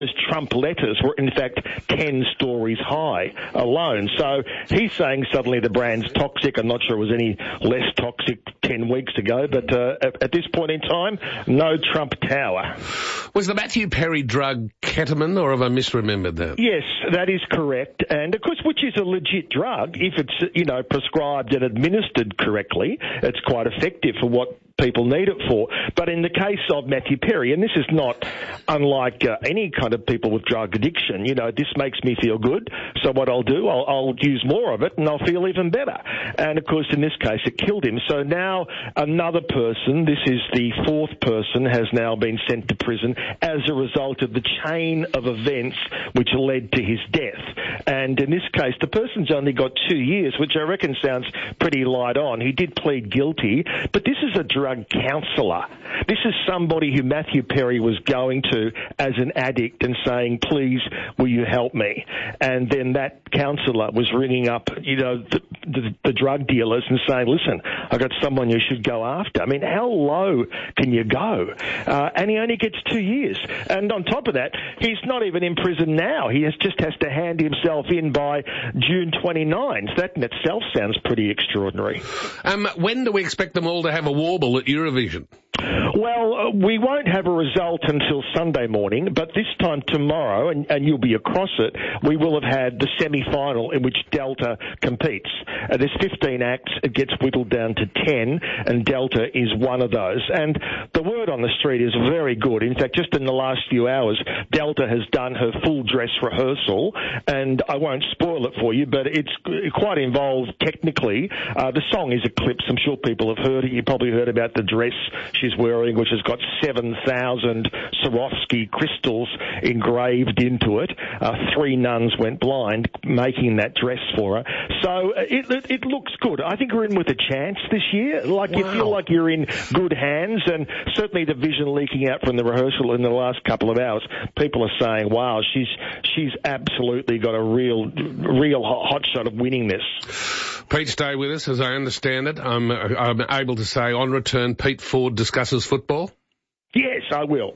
Trump letters were, in fact, 10 stories high alone. So he's saying suddenly the brand's toxic. I'm not sure it was any less toxic 10 weeks ago, but at this point in time, no Trump Tower. Was the Matthew Perry drug ketamine, or have I misremembered that? Yes, that is correct. And, of course, which is a legit drug. If it's, prescribed and administered correctly, it's quite effective for what people need it for. But in the case of Matthew Perry, and this is not unlike any kind of people with drug addiction, this makes me feel good, so what I'll do, I'll use more of it and I'll feel even better. And of course, in this case, it killed him. So now another person, this is the fourth person, has now been sent to prison as a result of the chain of events which led to his death. And in this case, the person's only got 2 years, which I reckon sounds pretty light on. He did plead guilty, but this is a drug counsellor. This is somebody who Matthew Perry was going to as an addict and saying, please, will you help me? And then that counsellor was ringing up, the drug dealers and saying, listen, I've got someone you should go after. I mean, how low can you go? And he only gets 2 years. And on top of that, he's not even in prison now. He just has to hand himself in by June 29th. That in itself sounds pretty extraordinary. When do we expect them all to have a warble at Eurovision? Well, we won't have a result until Sunday morning, but this time tomorrow, and you'll be across it, we will have had the semi-final in which Delta competes. There's 15 acts. It gets whittled down to 10, and Delta is one of those. And the word on the street is very good. In fact, just in the last few hours, Delta has done her full dress rehearsal, and I won't spoil it for you, but it's quite involved technically. The song is Eclipse. I'm sure people have heard it. You probably heard about the dress she's wearing, which has got 7,000 Swarovski crystals engraved into it. 3 nuns went blind making that dress for her. So it looks good. I think we're in with a chance this year. You feel like you're in good hands, and certainly the vision leaking out from the rehearsal in the last couple of hours, people are saying, wow, she's absolutely got a real hot shot of winning this. Pete, stay with us. As I understand it, I'm able to say on return, Pete Ford discusses football? Yes, I will.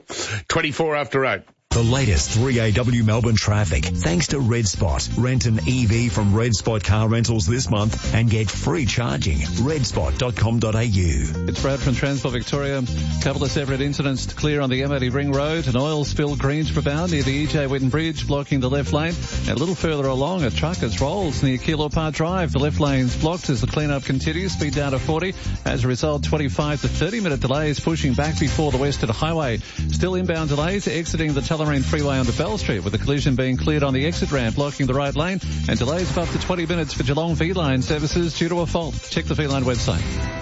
24 after 8. The latest 3AW Melbourne traffic, thanks to Red Spot. Rent an EV from Red Spot Car Rentals this month and get free charging. redspot.com.au. It's Brad from Transport Victoria. A couple of separate incidents to clear on the MOD Ring Road. An oil spill Greensboro bound near the EJ Witten Bridge, blocking the left lane. And a little further along, a truck has rolled near Keilor Park Drive. The left lane's blocked as the clean-up continues. Speed down to 40. As a result, 25 to 30-minute delays pushing back before the Western Highway. Still inbound delays exiting the Tullamarine Freeway onto Bell Street, with the collision being cleared on the exit ramp, blocking the right lane, and delays of up to 20 minutes for Geelong V-Line services due to a fault. Check the V-Line website.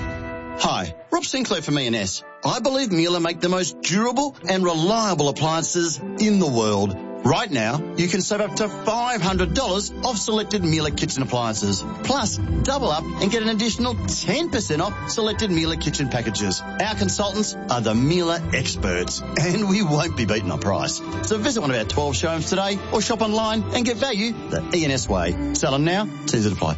Hi, Rob Sinclair from E&S. I believe Miele make the most durable and reliable appliances in the world. Right now, you can save up to $500 off selected Miele kitchen appliances. Plus, double up and get an additional 10% off selected Miele kitchen packages. Our consultants are the Miele experts, and we won't be beaten on price. So visit one of our 12 showrooms today or shop online and get value the E&S way. Sell them now, T's apply.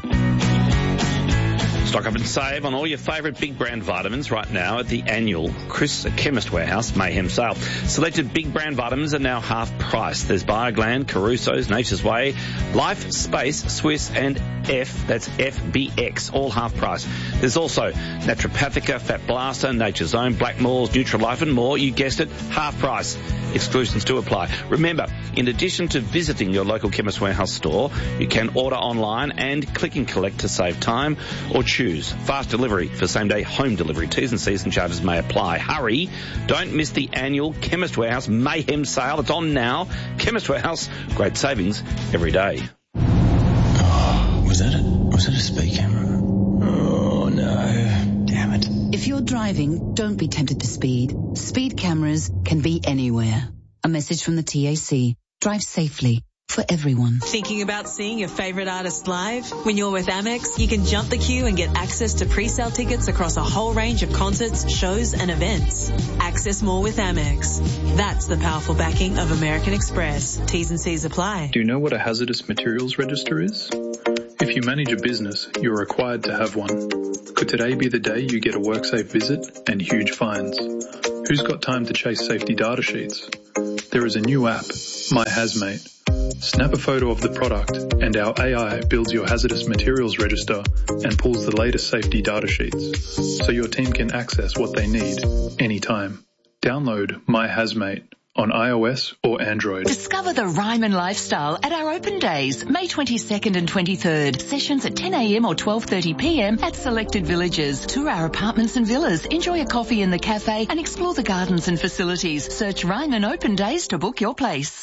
Stock up and save on all your favourite big brand vitamins right now at the annual Chris Chemist Warehouse Mayhem sale. Selected big brand vitamins are now half price. There's Biogland, Caruso's, Nature's Way, Life, Space, Swiss and F, that's FBX, all half price. There's also Naturopathica, Fat Blaster, Nature's Own, Blackmores, Nutrilife and more. You guessed it, half price. Exclusions do apply. Remember, in addition to visiting your local Chemist Warehouse store, you can order online and click and collect to save time, or choose fast delivery for same-day home delivery. T's and C's and charges may apply. Hurry! Don't miss the annual Chemist Warehouse Mayhem sale. It's on now. Chemist Warehouse, great savings every day. Oh, was that a speed camera? Oh, no. Damn it. If you're driving, don't be tempted to speed. Speed cameras can be anywhere. A message from the TAC. Drive safely. For everyone. Thinking about seeing your favourite artist live? When you're with Amex, you can jump the queue and get access to pre-sale tickets across a whole range of concerts, shows and events. Access more with Amex. That's the powerful backing of American Express. T's and C's apply. Do you know what a hazardous materials register is? If you manage a business, you're required to have one. Could today be the day you get a WorkSafe visit and huge fines? Who's got time to chase safety data sheets? There is a new app. My Hazmate. Snap a photo of the product and our AI builds your hazardous materials register and pulls the latest safety data sheets so your team can access what they need anytime. Download My Hazmate on iOS or Android. Discover the Ryman lifestyle at our open days, May 22nd and 23rd. Sessions at 10 a.m. or 12:30 p.m. at selected villages. Tour our apartments and villas, enjoy a coffee in the cafe and explore the gardens and facilities. Search Ryman Open Days to book your place.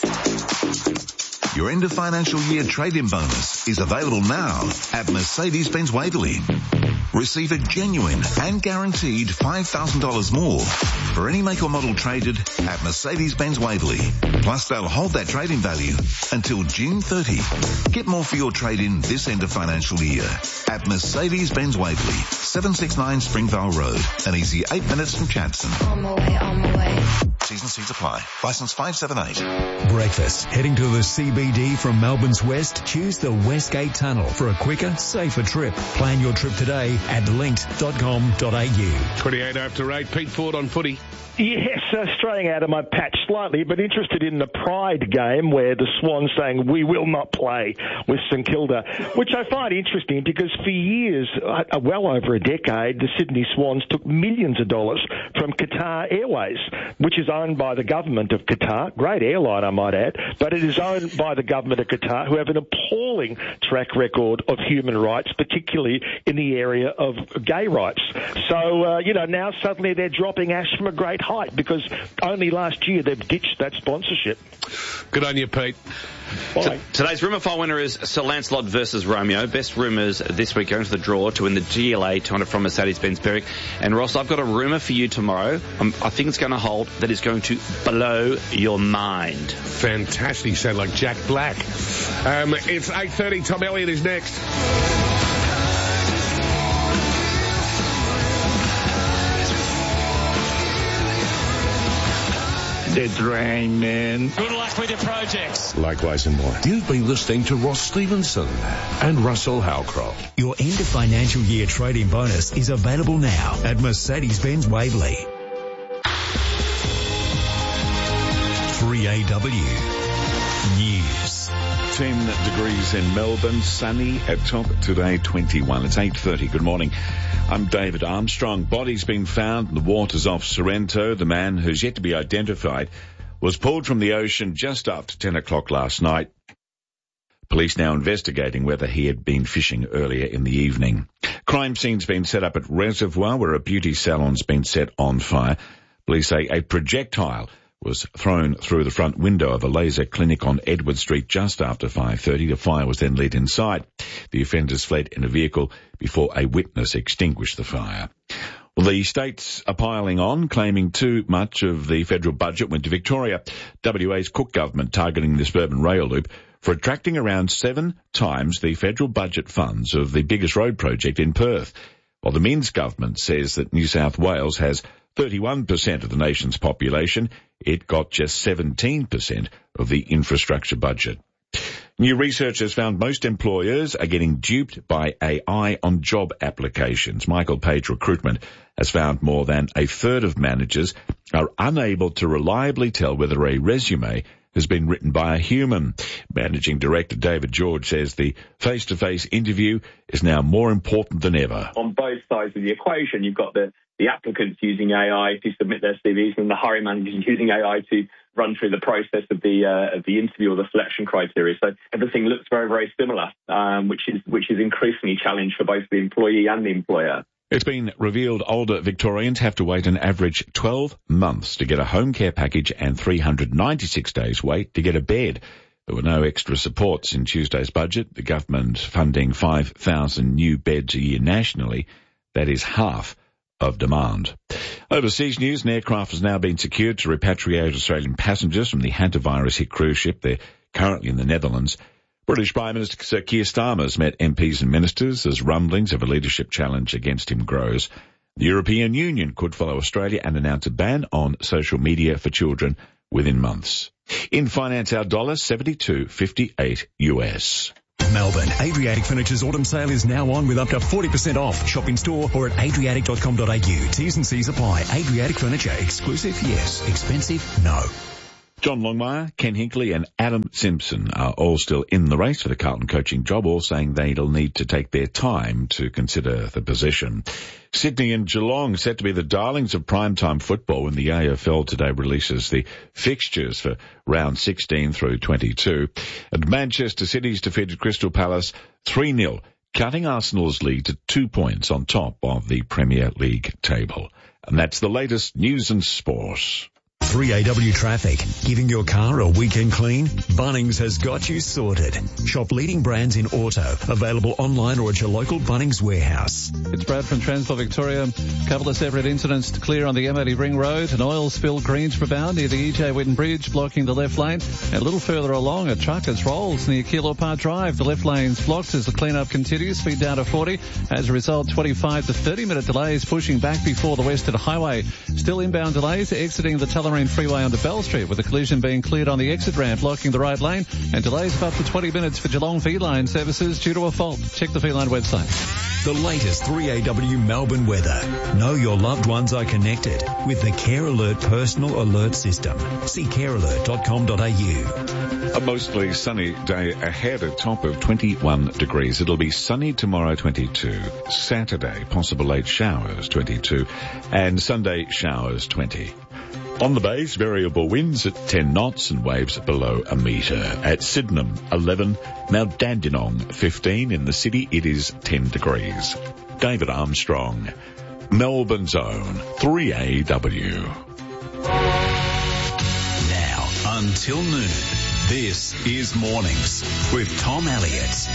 Your end of financial year trade-in bonus is available now at Mercedes-Benz Waverley. Receive a genuine and guaranteed $5,000 more for any make or model traded at Mercedes-Benz Waverley. Plus, they'll hold that trade-in value until June 30. Get more for your trade-in this end of financial year at Mercedes-Benz Waverley, 769 Springvale Road. An easy 8 minutes from Chadstone. On my way. T's and C's apply. Licence 578. Breakfast. Heading to the CBD from Melbourne's west? Choose the Westgate Tunnel for a quicker, safer trip. Plan your trip today at linked.com.au. 28 after 8. Pete Ford on footy. Yes, straying out of my patch slightly, but interested in the Pride game where the Swans saying we will not play with St Kilda, which I find interesting because for years, well over a decade, the Sydney Swans took millions of dollars from Qatar Airways, which is owned by the government of Qatar. Great airline, I might add, but it is owned by the government of Qatar, who have an appalling track record of human rights, particularly in the area of gay rights. So, now suddenly they're dropping ash from a great height because only last year they've ditched that sponsorship. Good on you, Pete. Today's Rumour File winner is Sir Lancelot versus Romeo. Best rumours this week going to the draw to win the GLA 200 from Mercedes-Benz Berwick. And Ross, I've got a rumour for you tomorrow. I think it's going to hold that is going to blow your mind. Fantastic. You sound like Jack Black. It's 8:30. Tom Elliott is next. It's raining. Good luck with your projects. Likewise and more. You've been listening to Ross Stevenson and Russell Howcroft. Your end of financial year trade-in bonus is available now at Mercedes-Benz Waverley. 3AW News. 10 degrees in Melbourne, sunny at top today, 21. It's 8:30. Good morning. I'm David Armstrong. Body's been found in the waters off Sorrento. The man, who's yet to be identified, was pulled from the ocean just after 10 o'clock last night. Police now investigating whether he had been fishing earlier in the evening. Crime scene's been set up at Reservoir, where a beauty salon's been set on fire. Police say a projectile was thrown through the front window of a laser clinic on Edward Street just after 5:30. The fire was then lit inside. The offenders fled in a vehicle before a witness extinguished the fire. Well, the states are piling on, claiming too much of the federal budget went to Victoria. WA's Cook government targeting the suburban rail loop for attracting around 7 times the federal budget funds of the biggest road project in Perth. While the Minns government says that New South Wales has 31% of the nation's population, it got just 17% of the infrastructure budget. New research has found most employers are getting duped by AI on job applications. Michael Page Recruitment has found more than a third of managers are unable to reliably tell whether a resume has been written by a human. Managing Director David George says the face-to-face interview is now more important than ever. On both sides of the equation, you've got the applicants using AI to submit their CVs and the hiring managers using AI to run through the process of the interview or the selection criteria. So everything looks very, very similar, which is increasingly challenged for both the employee and the employer. It's been revealed older Victorians have to wait an average 12 months to get a home care package and 396 days wait to get a bed. There were no extra supports in Tuesday's budget. The government funding 5,000 new beds a year nationally. That is half of demand. Overseas news, an aircraft has now been secured to repatriate Australian passengers from the hantavirus-hit cruise ship. They're currently in the Netherlands. British Prime Minister Sir Keir Starmer has met MPs and ministers as rumblings of a leadership challenge against him grows. The European Union could follow Australia and announce a ban on social media for children within months. In finance, our dollar 72.58 US. Melbourne, Adriatic Furniture's autumn sale is now on with up to 40% off. Shop in store or at adriatic.com.au. T's and C's apply. Adriatic Furniture, exclusive, yes. Expensive, no. John Longmire, Ken Hinkley and Adam Simpson are all still in the race for the Carlton coaching job, all saying they'll need to take their time to consider the position. Sydney and Geelong set to be the darlings of primetime football when the AFL today releases the fixtures for round 16 through 22. And Manchester City's defeated Crystal Palace 3-0, cutting Arsenal's lead to 2 points on top of the Premier League table. And that's the latest news and sport. 3AW Traffic. Giving your car a weekend clean? Bunnings has got you sorted. Shop leading brands in auto. Available online or at your local Bunnings warehouse. It's Brad from Transport Victoria. Couple of separate incidents to clear on the M80 Ring Road. An oil spill Greensboro near the EJ Whitten Bridge, blocking the left lane. And a little further along, a truck has rolls near Keilor Park Drive. The left lane's blocked as the clean-up continues. Speed down to 40. As a result, 25 to 30-minute delays pushing back before the Western Highway. Still inbound delays exiting the Tullamarine Freeway onto Bell Street, with a collision being cleared on the exit ramp, blocking the right lane, and delays of up to 20 minutes for Geelong V-Line services due to a fault. Check the V-Line website. The latest 3AW Melbourne weather. Know your loved ones are connected with the Care Alert personal alert system. See carealert.com.au. A mostly sunny day ahead, a top of 21 degrees. It'll be sunny tomorrow, 22. Saturday, possible late showers, 22. And Sunday, showers, 20. On the base, variable winds at 10 knots and waves below a metre. At Sydenham, 11. Mount Dandenong, 15. In the city, it is 10 degrees. David Armstrong, Melbourne's own 3AW. Now, until noon, this is Mornings with Tom Elliott.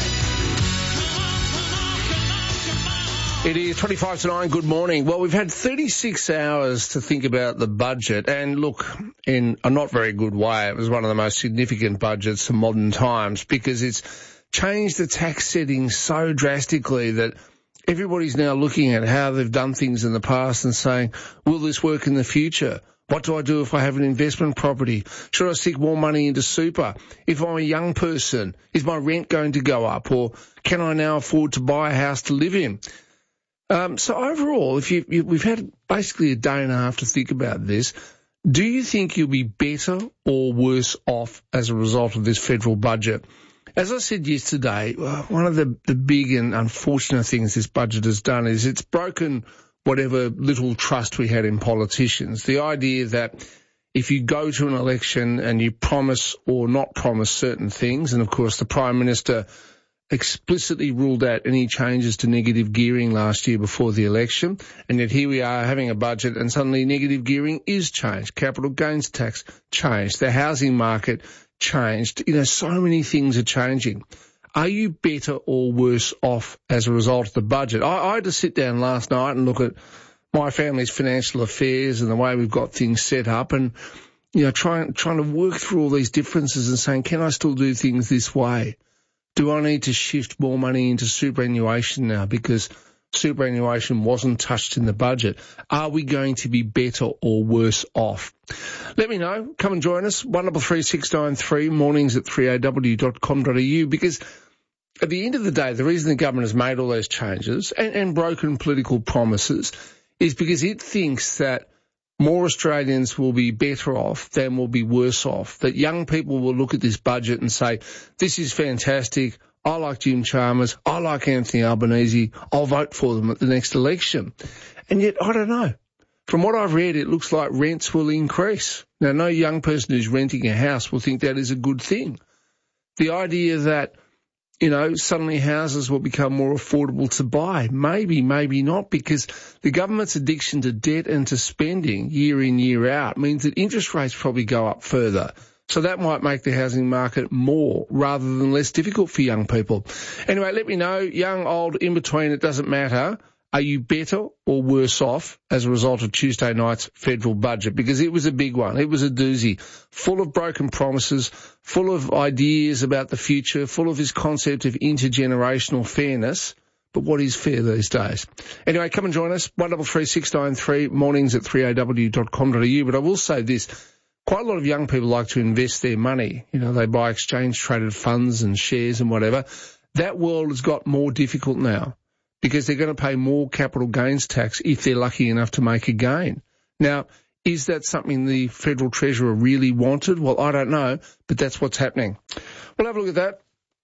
It is 25 to 9. Good morning. Well, we've had 36 hours to think about the budget, and look, in a not very good way, it was one of the most significant budgets of modern times because it's changed the tax settings so drastically that everybody's now looking at how they've done things in the past and saying, will this work in the future? What do I do if I have an investment property? Should I stick more money into super? If I'm a young person, is my rent going to go up, or can I now afford to buy a house to live in? So overall, if we've had basically a day and a half to think about this, do you think you'll be better or worse off as a result of this federal budget? As I said yesterday, one of the big and unfortunate things this budget has done is it's broken whatever little trust we had in politicians. The idea that if you go to an election and you promise or not promise certain things, and of course the Prime Minister explicitly ruled out any changes to negative gearing last year before the election, and yet here we are having a budget and suddenly negative gearing is changed, capital gains tax changed, the housing market changed. So many things are changing. Are you better or worse off as a result of the budget? I had to sit down last night and look at my family's financial affairs and the way we've got things set up, and trying to work through all these differences and saying, can I still do things this way? Do I need to shift more money into superannuation now because superannuation wasn't touched in the budget? Are we going to be better or worse off? Let me know. Come and join us. 133693, mornings at 3aw.com.au, because at the end of the day, the reason the government has made all those changes and broken political promises is because it thinks that more Australians will be better off than will be worse off, that young people will look at this budget and say, this is fantastic, I like Jim Chalmers, I like Anthony Albanese, I'll vote for them at the next election. And yet, I don't know. From what I've read, it looks like rents will increase. Now, no young person who's renting a house will think that is a good thing. The idea that suddenly houses will become more affordable to buy. Maybe, maybe not, because the government's addiction to debt and to spending year in, year out means that interest rates probably go up further. So that might make the housing market more rather than less difficult for young people. Anyway, let me know, young, old, in between, it doesn't matter. Are you better or worse off as a result of Tuesday night's federal budget? Because it was a big one. It was a doozy, full of broken promises, full of ideas about the future, full of this concept of intergenerational fairness. But what is fair these days? Anyway, come and join us, 133693, mornings at 3aw.com.au. But I will say this, quite a lot of young people like to invest their money. They buy exchange-traded funds and shares and whatever. That world has got more difficult now, because they're going to pay more capital gains tax if they're lucky enough to make a gain. Now, Is that something the Federal Treasurer really wanted? Well, I don't know, but that's what's happening. We'll have a look at that.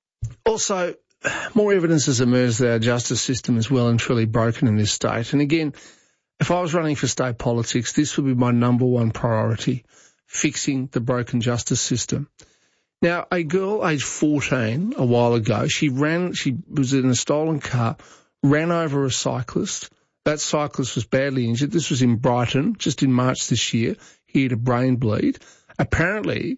Also, more evidence has emerged that our justice system is well and truly broken in this state. And again, if I was running for state politics, this would be my number one priority, fixing the broken justice system. Now, a girl aged 14 a while ago, she was in a stolen car, ran over a cyclist. That cyclist was badly injured. This was in Brighton, just in March this year. He had a brain bleed. Apparently,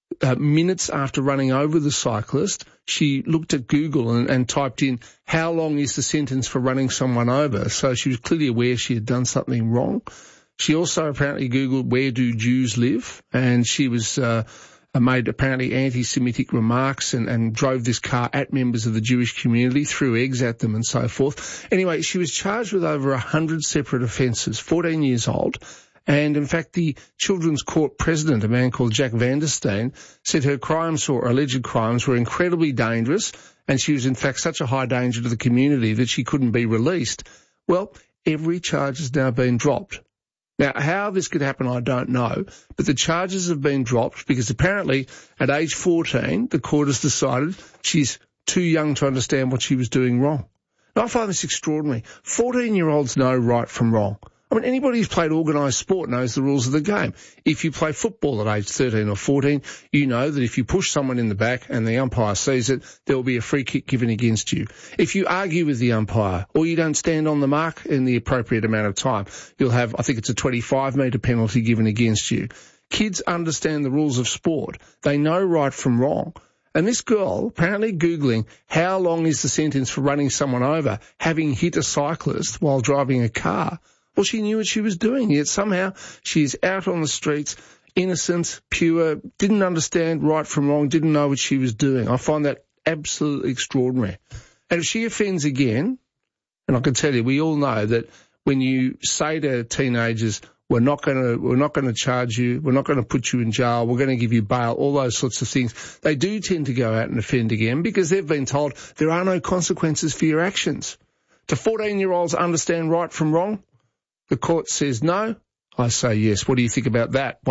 minutes after running over the cyclist, she looked at Google and typed in, how long is the sentence for running someone over? So she was clearly aware she had done something wrong. She also apparently Googled, where do Jews live? And she was made apparently anti-Semitic remarks and drove this car at members of the Jewish community, threw eggs at them and so forth. Anyway, she was charged with over 100 separate offences, 14 years old. And in fact, the Children's Court president, a man called Jack Vandersteen, said her crimes or alleged crimes were incredibly dangerous, and she was in fact such a high danger to the community that she couldn't be released. Well, every charge has now been dropped. Now, how this could happen, I don't know, but the charges have been dropped because apparently at age 14, the court has decided she's too young to understand what she was doing wrong. Now, I find this extraordinary. 14-year-olds know right from wrong. I mean, anybody who's played organised sport knows the rules of the game. If you play football at age 13 or 14, you know that if you push someone in the back and the umpire sees it, there will be a free kick given against you. If you argue with the umpire or you don't stand on the mark in the appropriate amount of time, you'll have, I think it's a 25-metre penalty given against you. Kids understand the rules of sport. They know right from wrong. And this girl, apparently Googling, how long is the sentence for running someone over, having hit a cyclist while driving a car? Well, she knew what she was doing, yet somehow she's out on the streets, innocent, pure, didn't understand right from wrong, didn't know what she was doing. I find that absolutely extraordinary. And if she offends again, and I can tell you, we all know that when you say to teenagers, we're not going to charge you, we're not going to put you in jail, we're going to give you bail, all those sorts of things, they do tend to go out and offend again because they've been told there are no consequences for your actions. Do 14-year-olds understand right from wrong? The court says no. I say yes. What do you think about that?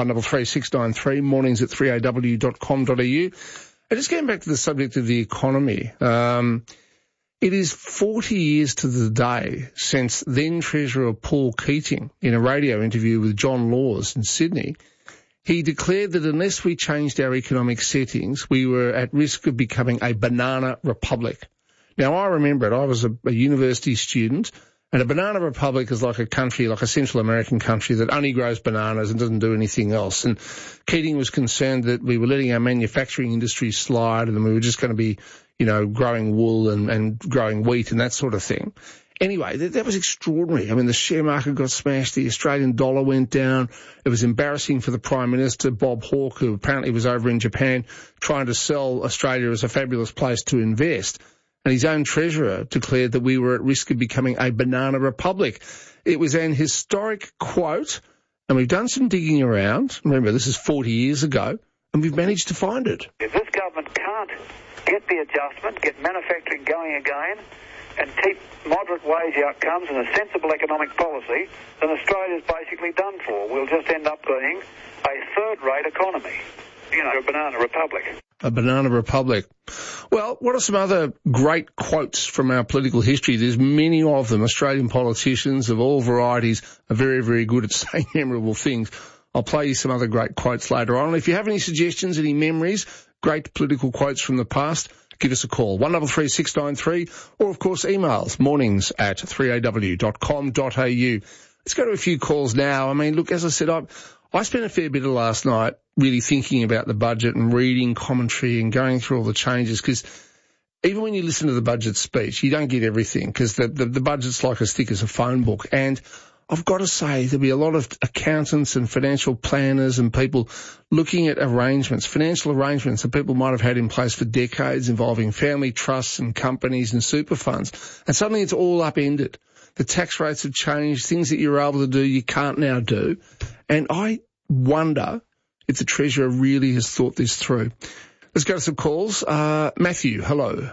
133 mornings at 3aw.com.au. And just getting back to the subject of the economy, it is 40 years to the day since then Treasurer Paul Keating, in a radio interview with John Laws in Sydney, he declared that unless we changed our economic settings, we were at risk of becoming a banana republic. Now, I remember it. I was a university student. And a banana republic is like a country, like a Central American country that only grows bananas and doesn't do anything else. And Keating was concerned that we were letting our manufacturing industry slide and we were just going to be, growing wool and growing wheat and that sort of thing. Anyway, that was extraordinary. I mean, the share market got smashed. The Australian dollar went down. It was embarrassing for the Prime Minister, Bob Hawke, who apparently was over in Japan trying to sell Australia as a fabulous place to invest. And his own treasurer declared that we were at risk of becoming a banana republic. It was an historic quote, and we've done some digging around. Remember, this is 40 years ago, and we've managed to find it. If this government can't get the adjustment, get manufacturing going again, and keep moderate wage outcomes and a sensible economic policy, then Australia's basically done for. We'll just end up being a third-rate economy, a banana republic. A banana republic. Well, what are some other great quotes from our political history? There's many of them. Australian politicians of all varieties are very, very good at saying memorable things. I'll play you some other great quotes later on. If you have any suggestions, any memories, great political quotes from the past, give us a call, 133 693, or of course emails, mornings at 3aw.com.au. Let's go to a few calls now. I mean, look, as I said, I spent a fair bit of last night really thinking about the budget and reading commentary and going through all the changes, because even when you listen to the budget speech, you don't get everything, because the budget's like as thick as a phone book. And I've got to say, there'll be a lot of accountants and financial planners and people looking at arrangements, financial arrangements that people might have had in place for decades involving family trusts and companies and super funds. And suddenly it's all upended. The tax rates have changed. Things that you're able to do, you can't now do. And I wonder if the Treasurer really has thought this through. Let's go to some calls. Matthew, hello.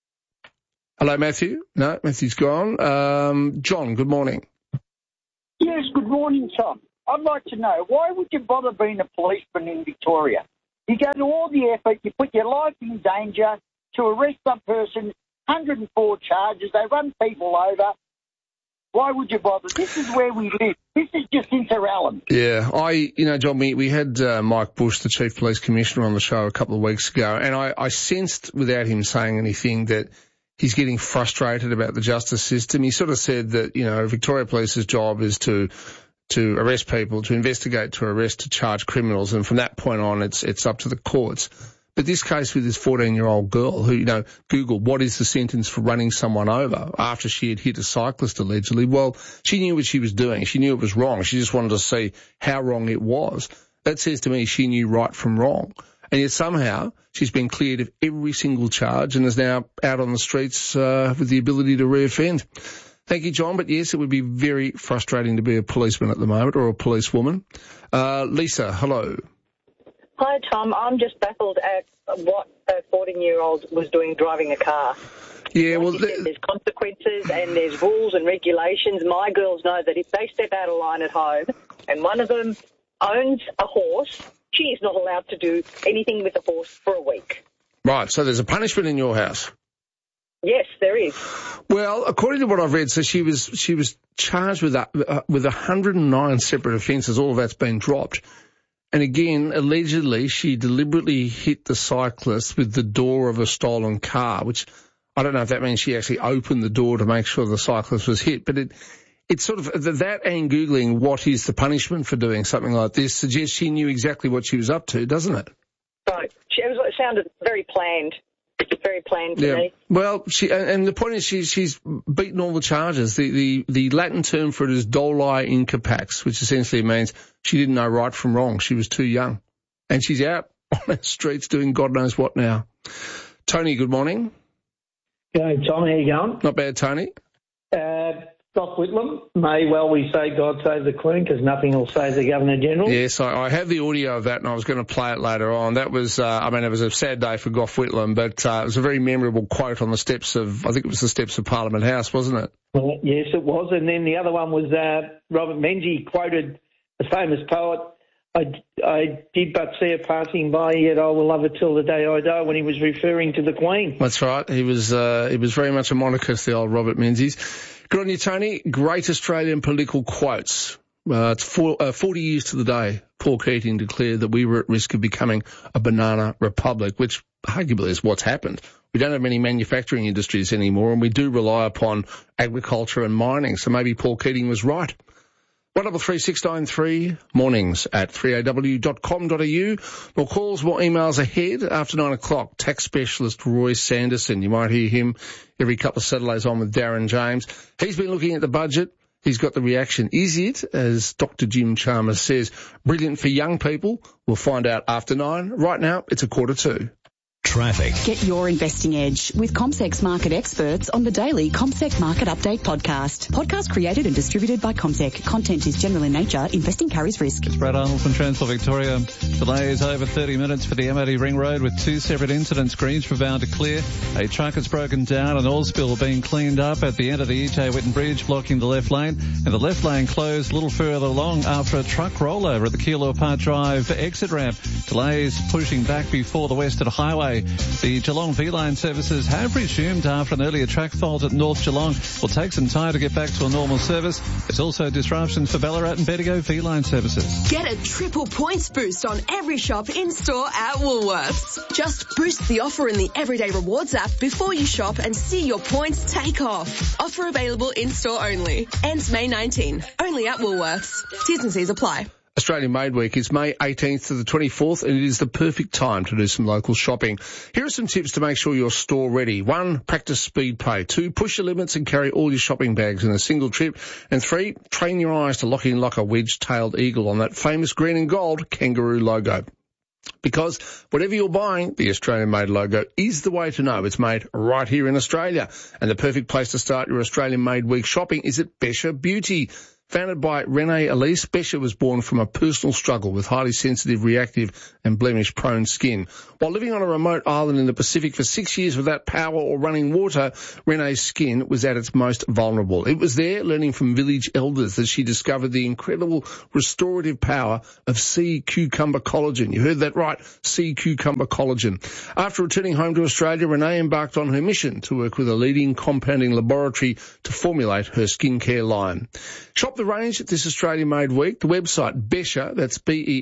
Hello, Matthew. No, Matthew's gone. John, good morning. Yeah, Yes, good morning, Tom. I'd like to know, why would you bother being a policeman in Victoria? You go to all the effort, you put your life in danger to arrest some person, 104 charges, they run people over. Why would you bother? This is where we live. This is just Inter-Allen. Yeah, John, we had Mike Bush, the Chief Police Commissioner, on the show a couple of weeks ago, and I sensed, without him saying anything, that he's getting frustrated about the justice system. He sort of said that, Victoria Police's job is to arrest people, to investigate, to arrest, to charge criminals, and from that point on, it's up to the courts. But this case with this 14-year-old girl who, Googled what is the sentence for running someone over after she had hit a cyclist, allegedly. Well, she knew what she was doing. She knew it was wrong. She just wanted to see how wrong it was. That says to me she knew right from wrong. And yet somehow she's been cleared of every single charge and is now out on the streets with the ability to reoffend. Thank you, John. But yes, it would be very frustrating to be a policeman at the moment, or a policewoman. Lisa, hello. Hi, Tom. I'm just baffled at what a 14-year-old was doing driving a car. Yeah, well, there's consequences and there's rules and regulations. My girls know that if they step out of line at home and one of them owns a horse, she is not allowed to do anything with a horse for a week. Right, so there's a punishment in your house. Yes, there is. Well, according to what I've read, so she was charged with 109 separate offences. All of that's been dropped. And again, allegedly, she deliberately hit the cyclist with the door of a stolen car, which I don't know if that means she actually opened the door to make sure the cyclist was hit. But it's sort of that, and Googling what is the punishment for doing something like this suggests she knew exactly what she was up to, doesn't it? Right. It sounded very planned. Very planned to me. Well, and the point is she's beaten all the charges. The Latin term for it is doli incapax, which essentially means she didn't know right from wrong. She was too young. And she's out on the streets doing God knows what now. Tony, good morning. G'day, Tom. How you going? Not bad, Tony. Gough Whitlam, may well we say God save the Queen, because nothing will save the Governor-General. Yes, I have the audio of that, and I was going to play it later on. That was, it was a sad day for Gough Whitlam, but it was a very memorable quote on the steps of, I think it was the steps of Parliament House, wasn't it? Well, yes, it was. And then the other one was Robert Menzies quoted a famous poet, I did but see her passing by, yet I will love her till the day I die, when he was referring to the Queen. That's right. He was very much a monarchist, the old Robert Menzies. Good on you, Tony. Great Australian political quotes. It's 40 years to the day Paul Keating declared that we were at risk of becoming a banana republic, which arguably is what's happened. We don't have many manufacturing industries anymore, and we do rely upon agriculture and mining, so maybe Paul Keating was right. 133693 mornings at 3aw.com.au. More calls, more emails ahead after 9 o'clock. Tax specialist Roy Sanderson. You might hear him every couple of Saturdays on with Darren James. He's been looking at the budget. He's got the reaction. Is it, as Dr. Jim Chalmers says, brilliant for young people? We'll find out after 9. Right now, it's 1:45. Traffic. Get your investing edge with CommSec's market experts on the daily CommSec Market Update podcast. Podcast created and distributed by CommSec. Content is general in nature. Investing carries risk. It's Brad Arnold from Transport Victoria. Delays over 30 minutes for the MOD Ring Road with 2 separate incidents. Greensboro bound to clear. A truck has broken down. An oil spill being cleaned up at the end of the EJ Whitten Bridge, blocking the left lane. And the left lane closed a little further along after a truck rollover at the Keilor Park Drive exit ramp. Delays pushing back before the Western Highway. The Geelong V-Line services have resumed after an earlier track fault at North Geelong. Will take some time to get back to a normal service. There's also disruptions for Ballarat and Bendigo V-Line services. Get a triple points boost on every shop in-store at Woolworths. Just boost the offer in the Everyday Rewards app before you shop and see your points take off. Offer available in-store only. Ends May 19. Only at Woolworths. T's and C's apply. Australian Made Week is May 18th to the 24th, and it is the perfect time to do some local shopping. Here are some tips to make sure you're store ready. 1, practice speed pay. 2, push your limits and carry all your shopping bags in a single trip. And 3, train your eyes to lock in like a wedge-tailed eagle on that famous green and gold kangaroo logo. Because whatever you're buying, the Australian Made logo is the way to know it's made right here in Australia. And the perfect place to start your Australian Made Week shopping is at Besha Beauty. Founded by Renee Elise, Besha was born from a personal struggle with highly sensitive, reactive and blemish-prone skin. While living on a remote island in the Pacific for 6 years without power or running water, Renee's skin was at its most vulnerable. It was there, learning from village elders, that she discovered the incredible restorative power of sea cucumber collagen. You heard that right, sea cucumber collagen. After returning home to Australia, Renee embarked on her mission to work with a leading compounding laboratory to formulate her skincare line. Shop the range at this Australia-made week. The website, Besher, that's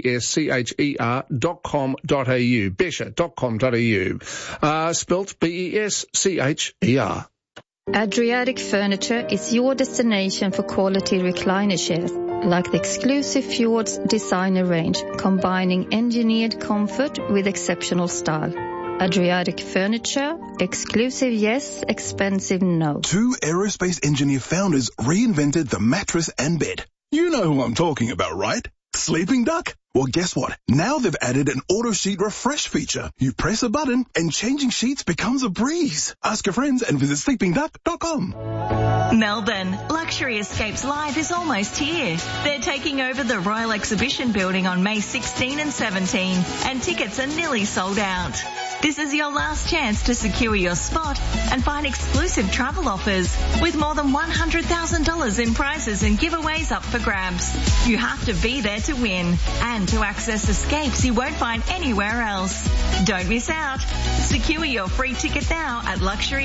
bescher.com.au, bescher.com.au, spelt Bescher. Adriatic Furniture is your destination for quality recliner chairs, like the exclusive Fjords designer range, combining engineered comfort with exceptional style. Adriatic Furniture, exclusive yes, expensive no. 2 aerospace engineer founders reinvented the mattress and bed. You know who I'm talking about, right? Sleeping Duck? Well, guess what? Now they've added an auto sheet refresh feature. You press a button and changing sheets becomes a breeze. Ask your friends and visit sleepingduck.com. Melbourne, Luxury Escapes Live is almost here. They're taking over the Royal Exhibition Building on May 16 and 17, and tickets are nearly sold out. This is your last chance to secure your spot and find exclusive travel offers with more than $100,000 in prizes and giveaways up for grabs. You have to be there to win and to access escapes you won't find anywhere else. Don't miss out. Secure your free ticket now at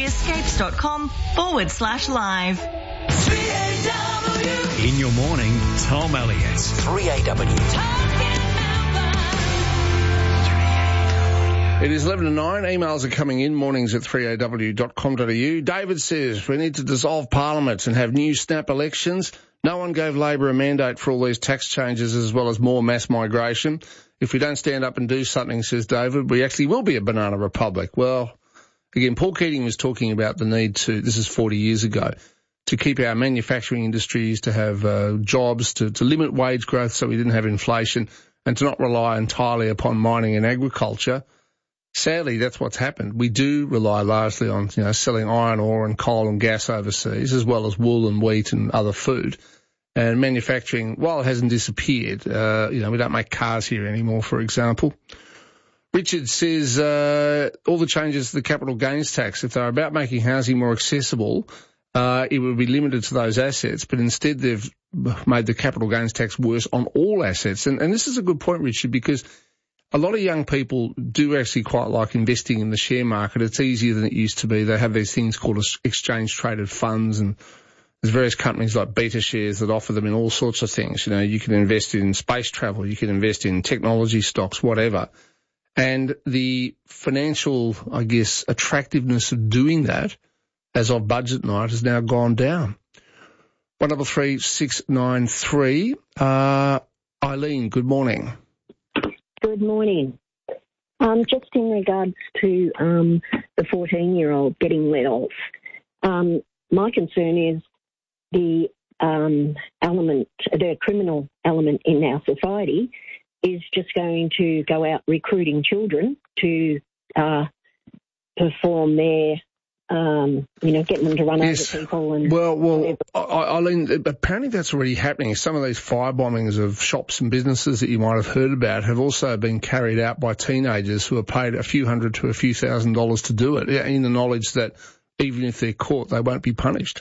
luxuryescapes.com/live. 3AW. In your morning, Tom Elliott. 3AW. It is 11 to 9. Emails are coming in, mornings at 3aw.com.au. David says we need to dissolve Parliament and have new snap elections. No one gave Labor a mandate for all these tax changes as well as more mass migration. If we don't stand up and do something, says David, we actually will be a banana republic. Well, again, Paul Keating was talking about the need to, this is 40 years ago, to keep our manufacturing industries, to have jobs, to limit wage growth so we didn't have inflation, and to not rely entirely upon mining and agriculture. Sadly, that's what's happened. We do rely largely on, selling iron ore and coal and gas overseas, as well as wool and wheat and other food. And manufacturing, while it hasn't disappeared, we don't make cars here anymore, for example. Richard says all the changes to the capital gains tax, if they're about making housing more accessible, it would be limited to those assets. But instead, they've made the capital gains tax worse on all assets. And this is a good point, Richard, because a lot of young people do actually quite like investing in the share market. It's easier than it used to be. They have these things called exchange-traded funds, and there's various companies like Beta Shares that offer them in all sorts of things. You can invest in space travel, you can invest in technology stocks, whatever. And the financial, attractiveness of doing that as of budget night has now gone down. 133693. Eileen, good morning. Good morning. Just in regards to the 14-year-old getting let off, my concern is the criminal element in our society is just going to go out recruiting children to perform their getting them to run over people. And Eileen, apparently that's already happening. Some of these fire bombings of shops and businesses that you might have heard about have also been carried out by teenagers who are paid a few $100 to a few $1,000s to do it, in the knowledge that even if they're caught, they won't be punished.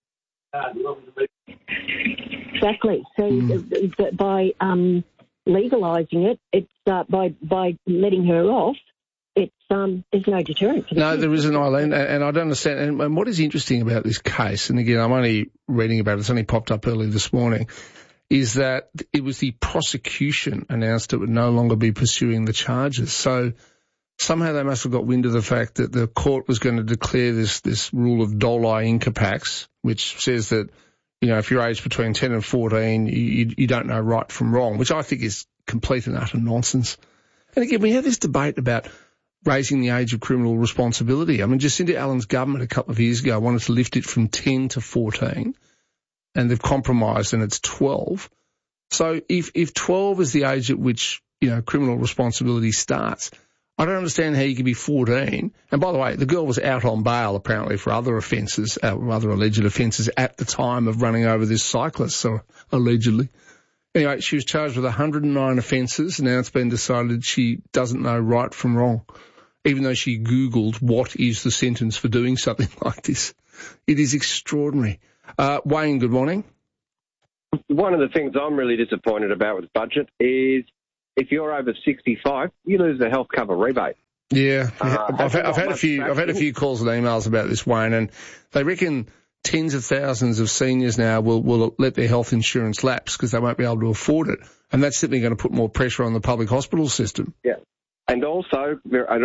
Exactly. So by legalising it, it's by letting her off, there's no deterrent. No, there isn't, Eileen, and I don't understand. And what is interesting about this case, and again, I'm only reading about it, it's only popped up early this morning, is that it was the prosecution announced it would no longer be pursuing the charges. So somehow they must have got wind of the fact that the court was going to declare this rule of doli incapax, which says that, if you're aged between 10 and 14, you don't know right from wrong, which I think is complete and utter nonsense. And again, we have this debate about raising the age of criminal responsibility. I mean, Jacinda Allen's government a couple of years ago wanted to lift it from 10 to 14, and they've compromised and it's 12. So if 12 is the age at which, criminal responsibility starts, I don't understand how you could be 14. And by the way, the girl was out on bail apparently for other offences, other alleged offences at the time of running over this cyclist, so allegedly. Anyway, she was charged with 109 offences. Now it's been decided she doesn't know right from wrong, even though she Googled what is the sentence for doing something like this. It is extraordinary. Wayne, good morning. One of the things I'm really disappointed about with the budget is if you're over 65, you lose the health cover rebate. Yeah, I've had a few calls and emails about this, Wayne, and they reckon tens of thousands of seniors now will let their health insurance lapse because they won't be able to afford it, and that's simply going to put more pressure on the public hospital system. Yeah, and also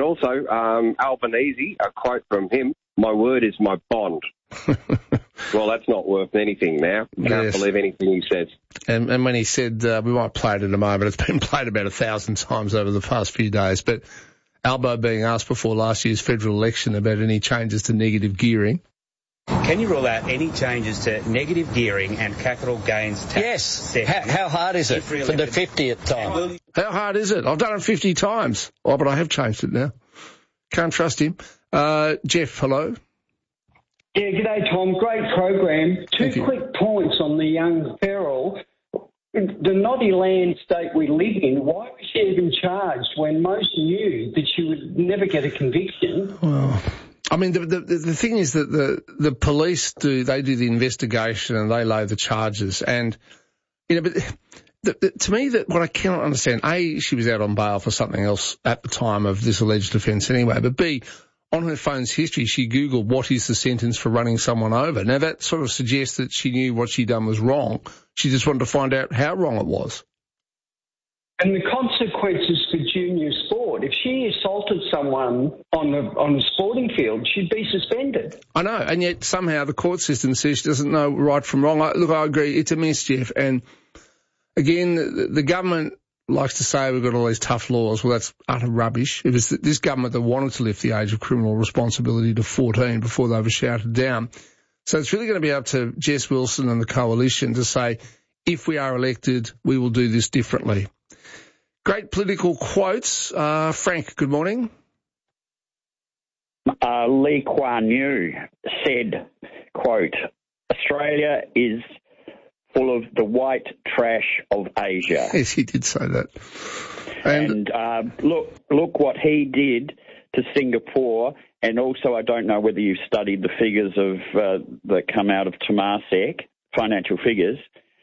Albanese, a quote from him: "My word is my bond." Well, that's not worth anything now. Can't believe anything he says. And when he said, we might play it in a moment, it's been played about 1,000 times over the past few days, but Albo being asked before last year's federal election about any changes to negative gearing. Can you rule out any changes to negative gearing and capital gains tax? Yes. How hard is it for the 50th time? How hard is it? I've done it 50 times. Oh, but I have changed it now. Can't trust him. Jeff, hello. Yeah, g'day, Tom. Great program. Two quick points on the young Ferrell. The naughty land state we live in, why was she even charged when most knew that she would never get a conviction? Well, I mean, the thing is that the police do the investigation and they lay the charges. And, you know, but to me, what I cannot understand, A, she was out on bail for something else at the time of this alleged offence anyway, but B, on her phone's history, she Googled what is the sentence for running someone over. Now, that sort of suggests that she knew what she'd done was wrong. She just wanted to find out how wrong it was. And the consequences for junior sport. If she assaulted someone on the sporting field, she'd be suspended. I know, and yet somehow the court system says she doesn't know right from wrong. Look, I agree, it's a mess, Jeff. And again, the government likes to say we've got all these tough laws. Well, that's utter rubbish. It was this government that wanted to lift the age of criminal responsibility to 14 before they were shouted down. So it's really going to be up to Jess Wilson and the coalition to say, if we are elected, we will do this differently. Great political quotes. Frank, good morning. Lee Kuan Yew said, quote, "Australia is full of the white trash of Asia." Yes, he did say that. And look what he did to Singapore. And also, I don't know whether you've studied the figures of that come out of Temasek, financial figures.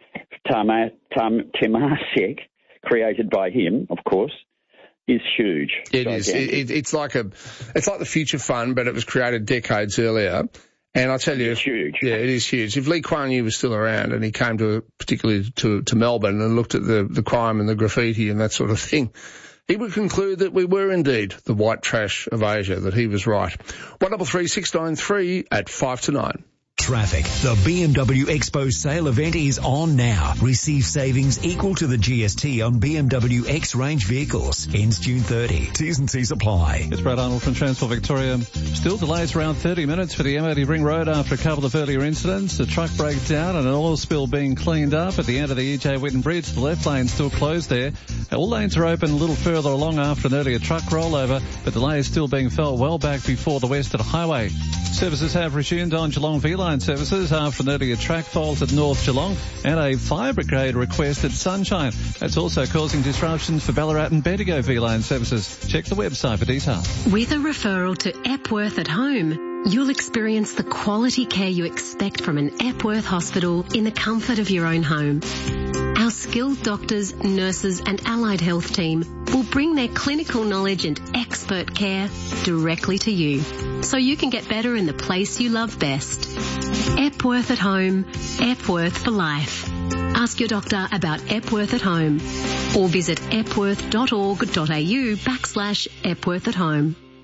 Temasek, created by him, of course, is huge. It is. It's like the Future Fund, but it was created decades earlier. And I'll tell you, it's huge. Yeah, it is huge. If Lee Kuan Yew was still around and he came particularly to Melbourne and looked at the crime and the graffiti and that sort of thing, he would conclude that we were indeed the white trash of Asia, that he was right. 133 693 at 5 to 9. Traffic. The BMW Expo sale event is on now. Receive savings equal to the GST on BMW X-Range vehicles. Ends June 30. T's and C's apply. It's Brad Arnold from Transport Victoria. Still delays around 30 minutes for the MOD Ring Road after a couple of earlier incidents. A truck breakdown and an oil spill being cleaned up at the end of the EJ Whitten Bridge. The left lane still closed there. All lanes are open a little further along after an earlier truck rollover, but delays still being felt well back before the Western Highway. Services have resumed on Geelong V-Line services after an earlier track fault at North Geelong and a fire brigade request at Sunshine. That's also causing disruptions for Ballarat and Bendigo V-Line services. Check the website for details. With a referral to Epworth at Home, you'll experience the quality care you expect from an Epworth hospital in the comfort of your own home. Our skilled doctors, nurses and allied health team will bring their clinical knowledge and expert care directly to you, so you can get better in the place you love best. Epworth at Home, Epworth for life. Ask your doctor about Epworth at Home or visit epworth.org.au/Epworth at Home.